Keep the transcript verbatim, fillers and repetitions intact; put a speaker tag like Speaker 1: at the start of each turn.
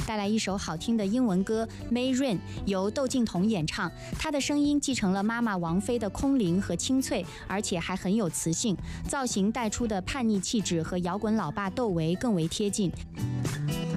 Speaker 1: 带来一首好听的英文歌《May Rain》，由窦靖童演唱。她的声音继承了妈妈王菲的空灵和清脆，而且还很有磁性，造型带出的叛逆气质和摇滚老爸窦唯更为贴近。